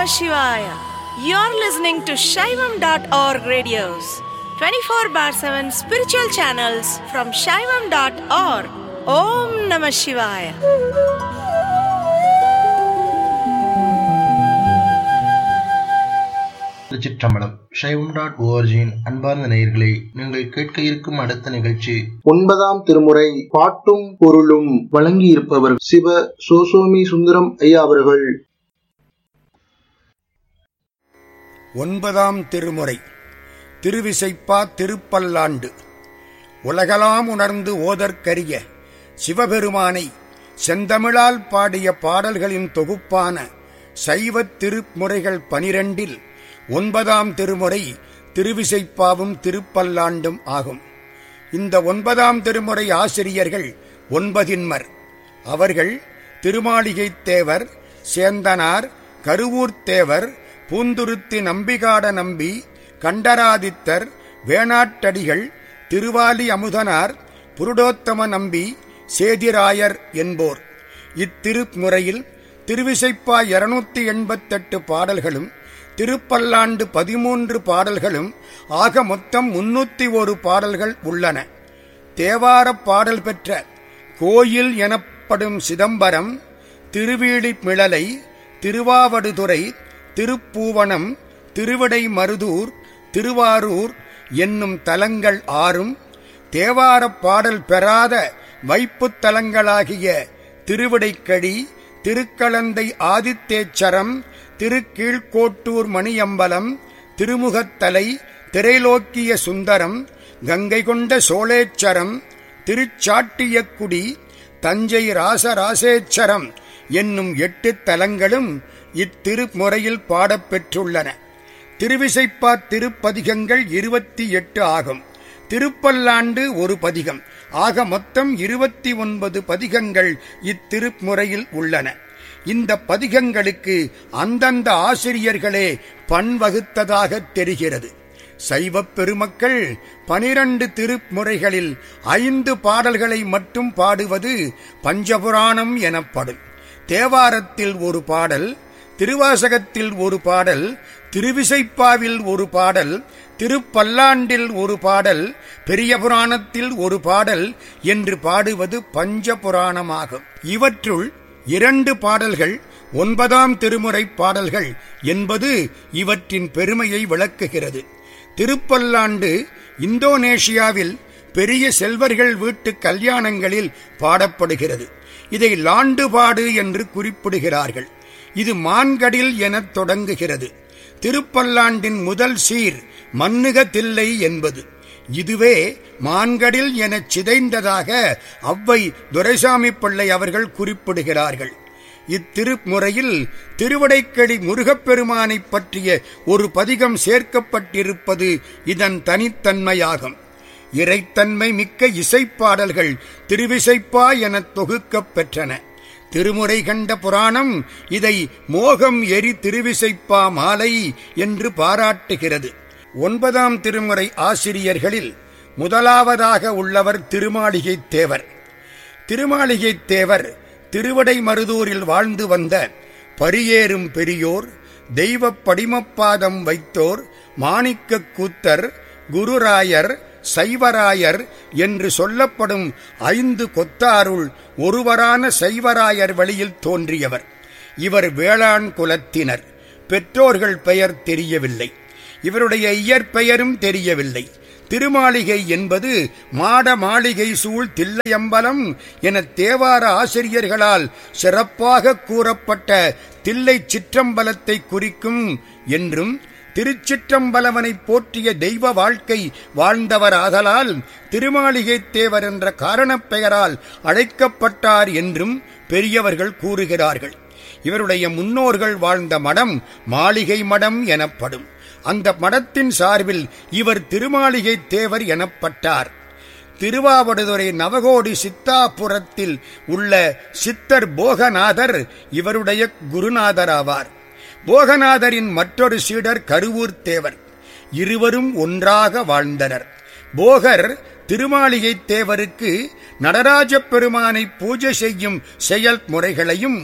Namah Shivaya. You're listening to Shaivam.org radios, 24/7 spiritual channels from Shaivam.org. Om Namah Shivaya. திருச்சிற்றம்பலம். Shaivam.org-இன் அன்பார்ந்த நேயர்களே, நீங்கள் கேட்க இருக்கும் அடுத்த நிகழ்ச்சி 9ஆம் திருமுறை பாட்டும் பொருளும். வழங்கியிருப்பவர் சிவ சோசோமி சுந்தரம் ஐயா அவர்கள். 9ஆம் திருமுறை திருவிசைப்பா திருப்பல்லாண்டு. உலகலாம் உணர்ந்து ஓதற்கரிய சிவபெருமானை செந்தமிழால் பாடிய பாடல்களின் தொகுப்பான சைவத் திருமுறைகள் 12இல் 9ஆம் திருமுறை திருவிசைப்பாவும் திருப்பல்லாண்டும் ஆகும். இந்த 9ஆம் திருமுறை ஆசிரியர்கள் 9ன்மர். அவர்கள் திருமாளிகைத் தேவர், சேந்தனார், கருவூர்த் தேவர், பூந்துருத்தி நம்பிகாட நம்பி, கண்டராதித்தர், வேணாட்டடிகள், திருவாலி அமுதனார், புருடோத்தம நம்பி, சேதிராயர் என்போர். இத்திருமுறையில் திருவிசைப்பா 288 பாடல்களும் திருப்பல்லாண்டு 13 பாடல்களும் ஆக மொத்தம் 301 பாடல்கள் உள்ளன. தேவாரப் பாடல் பெற்ற கோயில் எனப்படும் சிதம்பரம், திருவீழிமிழலை, திருவாவடுதுறை, திருப்பூவனம், திருவிடை மருதூர், திருவாரூர் என்னும் தலங்கள் 6ம், தேவாரப் பாடல் பெறாத வைப்புத் தலங்களாகிய திருவிடைக்கழி, திருக்களந்தை ஆதித்தேச்சரம், திருக்கீழ்கோட்டூர் மணியம்பலம், திருமுகத்தலை, திரைலோக்கிய சுந்தரம், கங்கை கொண்ட சோழேச்சரம், திருச்சாட்டியக்குடி, தஞ்சை ராசராசேச்சரம் என்னும் 8 தலங்களும் இத்திருமுறையில் பாடப்பெற்றுள்ளன. திருவிசைப்பா திருப்பதிகங்கள் 28 ஆகும். திருப்பல்லாண்டு ஒரு பதிகம். ஆக மொத்தம் 29 பதிகங்கள் இத்திருமுறையில் உள்ளன. இந்த பதிகங்களுக்கு அந்தந்த ஆசிரியர்களே பண்வகுத்ததாக தெரிகிறது. சைவப் பெருமக்கள் 12 திருமுறைகளில் 5 பாடல்களை மட்டும் பாடுவது பஞ்சபுராணம் எனப்படும். தேவாரத்தில் ஒரு பாடல், திருவாசகத்தில் ஒரு பாடல், திருவிசைப்பாவில் ஒரு பாடல், திருப்பல்லாண்டில் ஒரு பாடல், பெரிய புராணத்தில் ஒரு பாடல் என்று பாடுவது பஞ்சபுராணமாகும். இவற்றுள் 2 பாடல்கள் 9ஆம் திருமுறை பாடல்கள் என்பது இவற்றின் பெருமையை விளக்குகிறது. திருப்பல்லாண்டு இந்தோனேஷியாவில் பெரிய செல்வர்கள் வீட்டு கல்யாணங்களில் பாடப்படுகிறது. இதை லாண்டுபாடு என்று குறிப்பிடுகிறார்கள். இது மான்கடில் எனத் தொடங்குகிறது. திருப்பல்லாண்டின் முதல் சீர் மன்னுக தில்லை என்பது. இதுவே மான்கடில் எனச் சிதைந்ததாக அவ்வை துரைசாமி பிள்ளை அவர்கள் குறிப்பிடுகிறார்கள். இத்திருமுறையில் திருவிடைக்கழி முருகப்பெருமானைப் பற்றிய ஒரு பதிகம் சேர்க்கப்பட்டிருப்பது இதன் தனித்தன்மையாகும். இறைத்தன்மை மிக்க இசைப்பாடல்கள் திருவிசைப்பா எனத் தொகுக்கப் பெற்றன. திருமுறை கண்ட புராணம் இதை மோகம் எரி திருவிசைப்பா மாலை என்று பாராட்டுகிறது. 9ஆம் திருமுறை ஆசிரியர்களில் முதலாவதாக உள்ளவர் திருமாளிகைத் தேவர். திருமாளிகைத் தேவர் திருவிடை மருதூரில் வாழ்ந்து வந்த பரியேறும் பெரியோர், தெய்வப் படிமப்பாதம் வைத்தோர், மாணிக்கக் கூத்தர், குருராயர், சைவராயர் என்று சொல்லப்படும் 5 கொத்தாருள் ஒருவரான சைவராயர் வழியில் தோன்றியவர். இவர் வேளாண் குலத்தினர். பெற்றோர்கள் பெயர் தெரியவில்லை. இவருடைய இயற்பெயரும் தெரியவில்லை. திருமாளிகை என்பது மாட மாளிகை சூழ் தில்லையம்பலம் என தேவார ஆசிரியர்களால் சிறப்பாக கூறப்பட்ட தில்லை சிற்றம்பலத்தை குறிக்கும் என்றும், திருச்சிற்றம்பலவனை போற்றிய தெய்வ வாழ்க்கை வாழ்ந்தவர் ஆதலால் திருமாளிகைத் தேவர் என்ற காரணப் பெயரால் அழைக்கப்பட்டார் என்றும் பெரியவர்கள் கூறுகிறார்கள். இவருடைய முன்னோர்கள் வாழ்ந்த மடம் மாளிகை மடம் எனப்படும். அந்த மடத்தின் சார்பில் இவர் திருமாளிகைத் தேவர் எனப்பட்டார். திருவாவடுதுறை நவகோடி சித்தாபுரத்தில் உள்ள சித்தர் போகநாதர் இவருடைய குருநாதராவார். போகநாதரின் மற்றொரு சீடர் கருவூர்த் தேவர். இருவரும் ஒன்றாக வாழ்ந்தனர். போகர் திருமாளிகைத் தேவருக்கு நடராஜப் பெருமானை பூஜை செய்யும் செயல்முறைகளையும்,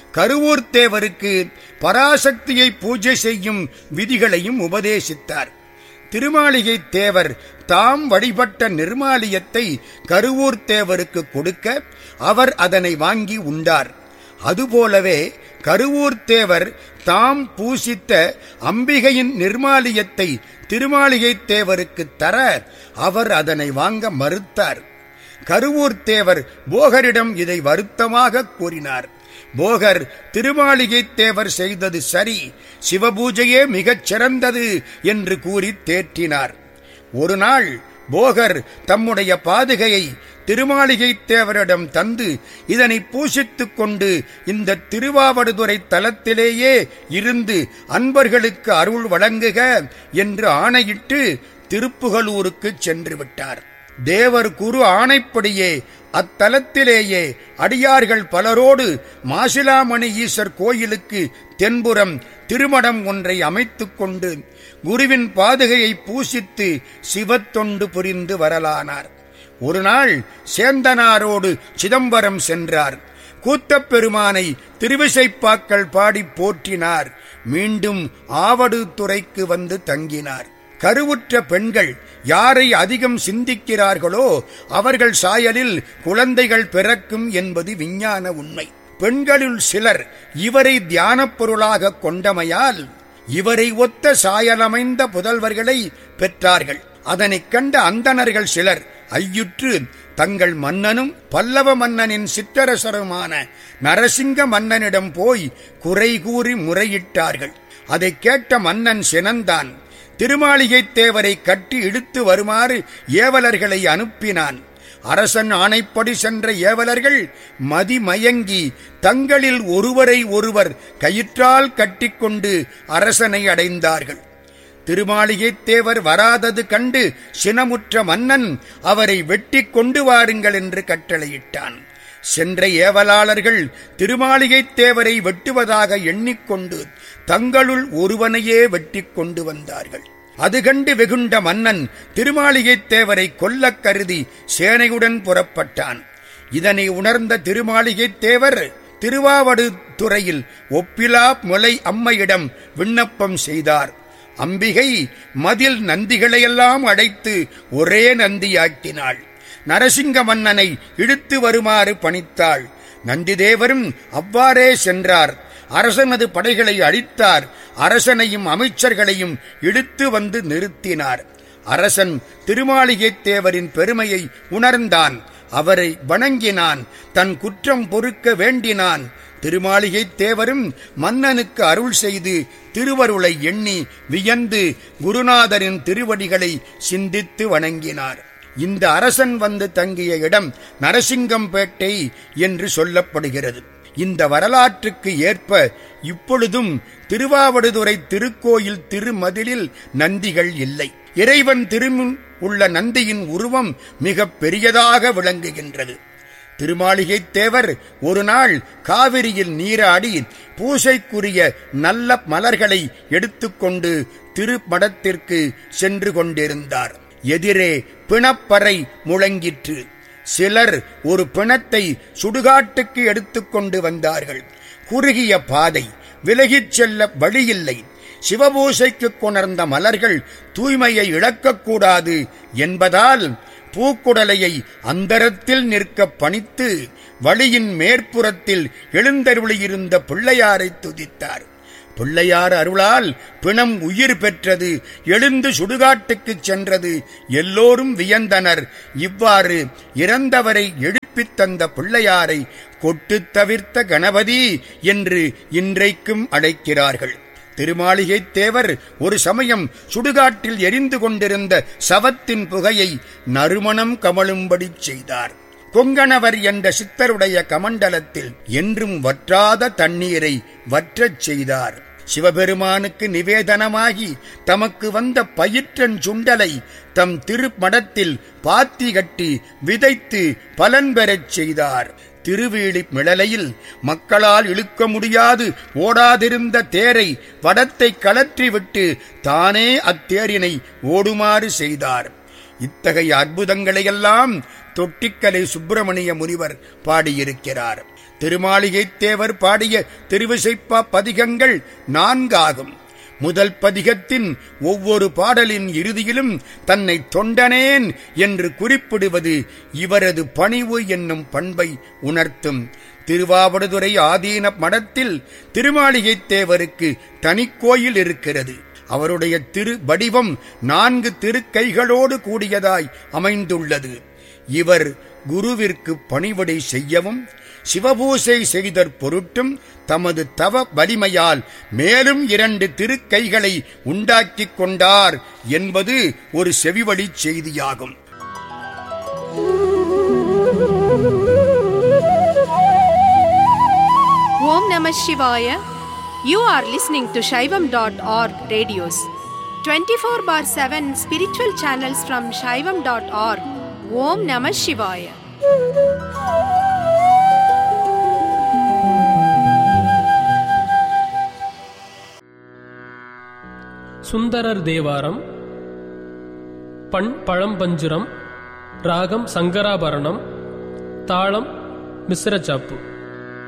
கருவூர் தேவருக்கு பராசக்தியை பூஜை செய்யும் விதிகளையும் உபதேசித்தார். திருமாளிகை தேவர் தாம் வழிபட்ட நிர்மாலியத்தை கருவூர் தேவருக்கு கொடுக்க அவர் அதனை வாங்கி உண்டார். அதுபோலவே கருவூர் தேவர் தாம் பூசித்த அம்பிகையின் நிர்மாலியத்தை திருமாளிகை தேவருக்கு தர அவர் அதனை வாங்க மறுத்தார். கருவூர் தேவர் போகரிடம் இதை வருத்தமாக கூறினார். போகர் திருமாளிகை தேவர் செய்தது சரி, சிவபூஜையே மிகச் சிறந்தது என்று கூறி தேற்றினார். ஒரு நாள் போகர் தம்முடைய பாதுகையை திருமாளிகை தேவரிடம் தந்து இதனை பூசித்துக் கொண்டு இந்த திருவாவடுதுறை தலத்திலேயே இருந்து அன்பர்களுக்கு அருள் வழங்குக என்று ஆணையிட்டு திருப்புகலூருக்கு சென்று விட்டார். தேவர் குரு ஆணைப்படியே அத்தலத்திலேயே அடியார்கள் பலரோடு மாசிலாமணி ஈசர் கோயிலுக்கு தென்புறம் திருமடம் ஒன்றை அமைத்துக் கொண்டு குருவின் பாதுகையை பூசித்து சிவத்தொண்டு புரிந்து வரலானார். ஒரு நாள் சேந்தனாரோடு சிதம்பரம் சென்றார். கூத்தப்பெருமானை திருவிசைப்பாக்கள் பாடி போற்றினார். மீண்டும் ஆவடுதுறைக்கு வந்து தங்கினார். கருவுற்ற பெண்கள் யாரை அதிகம் சிந்திக்கிறார்களோ அவர்கள் சாயலில் குழந்தைகள் பிறக்கும் என்பது விஞ்ஞான உண்மை. பெண்களுள் சிலர் இவரை தியானப் பொருளாக கொண்டமையால் இவரை ஒத்த சாயலமைந்த புதல்வர்களை பெற்றார்கள். அதனைக் கண்ட அந்தணர்கள் சிலர் ஐயுற்று தங்கள் மன்னனும் பல்லவ மன்னனின் சிற்றரசருமான நரசிங்க மன்னனிடம் போய் குறை கூறி முறையிட்டார்கள். அதை கேட்ட மன்னன் சினந்தான். திருமாளிகை தேவரை கட்டி இழுத்து வருமாறு ஏவலர்களை அனுப்பினான். அரசன் ஆணைப்படி சென்ற ஏவலர்கள் மதிமயங்கி தங்களில் ஒருவரை ஒருவர் கயிற்றால் கட்டிக்கொண்டு அரசனை அடைந்தார்கள். திருமாளிகை தேவர் வராதது கண்டு சினமுற்ற மன்னன் அவரை வெட்டி கொண்டு வாருங்கள் என்று கட்டளையிட்டான். சென்ற ஏவலாளர்கள் திருமாளிகை தேவரை வெட்டுவதாக எண்ணிக்கொண்டு தங்களுள் ஒருவனையே வெட்டி கொண்டு வந்தார்கள். அது கண்டு வெகுண்ட மன்னன் திருமாளிகை தேவரை கொல்லக் கருதி சேனையுடன் புறப்பட்டான். இதனை உணர்ந்த திருமாளிகை தேவர் திருவாவடுதுறையில் ஒப்பிலா முலை அம்மையிடம் விண்ணப்பம் செய்தார். அம்பிகை மதில் நந்திகளையெல்லாம் அடைத்து ஒரே நந்தியாக்கினாள். நரசிங்க மன்னனை இழுத்து வருமாறு பணித்தாள். நந்திதேவரும் அவ்வாறே சென்றார். அரசனது படைகளை அழித்தார். அரசனையும் அமைச்சர்களையும் இழுத்து வந்து நிறுத்தினார். அரசன் திருமாளிகை தேவரின் பெருமையை உணர்ந்தான். அவரை வணங்கினான். தன் குற்றம் பொறுக்க வேண்டினான். திருமாளிகை தேவரும் மன்னனுக்கு அருள் செய்து திருவருளை எண்ணி வியந்து குருநாதரின் திருவடிகளை சிந்தித்து வணங்கினார். இந்த அரசன் வந்து தங்கிய இடம் நரசிங்கம்பேட்டை என்று சொல்லப்படுகிறது. இந்த வரலாற்றுக்கு ஏற்ப இப்பொழுதும் திருவாவடுதுறை திருக்கோயில் திருமதிலில் நந்திகள் இல்லை. இறைவன் திருமுன் உள்ள நந்தியின் உருவம் மிக பெரியதாக விளங்குகின்றது. திருமாளிகை தேவர் ஒரு நாள் காவிரியில் நீராடி பூசைக்குரிய நல்ல மலர்களை எடுத்துக்கொண்டு திருமடத்திற்கு சென்று கொண்டிருந்தார். எதிரே பிணப்பறை முழங்கிற்று. சிலர் ஒரு பிணத்தை சுடுகாட்டுக்கு எடுத்துக்கொண்டு வந்தார்கள். குறுகிய பாதை, விலகிச் செல்ல வழியில்லை. சிவபூசைக்கு கொணர்ந்த மலர்கள் தூய்மையை இழக்கக்கூடாது என்பதால் பூக்குடலையை அந்தரத்தில் நிற்க பணித்து வழியின் மேற்புறத்தில் எழுந்தருளியிருந்த பிள்ளையாரை துதித்தார். பிள்ளையார் அருளால் பிணம் உயிர் பெற்றது, எழுந்து சுடுகாட்டுக்குச் சென்றது. எல்லோரும் வியந்தனர். இவ்வாறு இறந்தவரை எழுப்பித் தந்த பிள்ளையாரை கொட்டு தவிர்த்த கணபதி என்று இன்றைக்கும் அழைக்கிறார்கள். திருமாளிகை தேவர் ஒரு சமயம் சுடுகாட்டில் எரிந்து கொண்டிருந்த சவத்தின் புகையை நறுமணம் கமழும்படி செய்தார். கொங்கணவர் என்ற சித்தருடைய கமண்டலத்தில் என்றும் வற்றாத தண்ணீரை வற்றச் செய்தார். சிவபெருமானுக்கு நிவேதனமாகி தமக்கு வந்த பயிற்றன் சுண்டலை தம் திருமடத்தில் பாத்தி கட்டி விதைத்து பலன் பெறச் செய்தார். திருவேலி மிளலையில் மக்களால் இழுக்க முடியாது ஓடாதிருந்த தேரை வடத்தை கலற்றிவிட்டு தானே அத்தேரினை ஓடுமாறு செய்தார். இத்தகைய அற்புதங்களையெல்லாம் தொட்டிக்கலை சுப்பிரமணிய முனிவர் பாடியிருக்கிறார். திருமாளிகைத் தேவர் பாடிய திருவிசைப்பா பதிகங்கள் 4 ஆகும். முதல் பதிகத்தின் ஒவ்வொரு பாடலின் இறுதியிலும் தன்னை தொண்டனேன் என்று குறிப்பிடுவது இவரது பணிவு என்னும் பண்பை உணர்த்தும். திருவாவடுதுறை ஆதீன மடத்தில் திருமாளிகைத் தேவருக்கு தனிக்கோயில் இருக்கிறது. அவருடைய திரு வடிவம் 4 திருக்கைகளோடு கூடியதாய் அமைந்துள்ளது. இவர் குருவிற்கு பணிவிடை செய்யவும் சிவபூசை செய்தற் பொருட்டும் தமது தவ வலிமையால் மேலும் 2 திருக்கைகளை உண்டாக்கிக் கொண்டார் என்பது ஒரு செவிவழி செய்தியாகும். Om Namah Shivaya. You are listening to Shaivam.org radios. 24/7 spiritual channels from Shaivam.org. Om Namah Shivaya. Sundarar Thevaram. பண் பழம்பஞ்சுரம். ராகம் சங்கராபரணம். தாளம் மிஸ்ர சாப்பு.